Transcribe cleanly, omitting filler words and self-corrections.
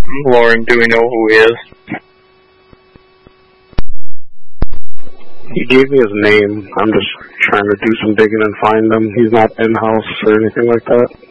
Lauren, do we know who he is? He gave me his name. I'm just trying to do some digging and find him. He's not in-house or anything like that.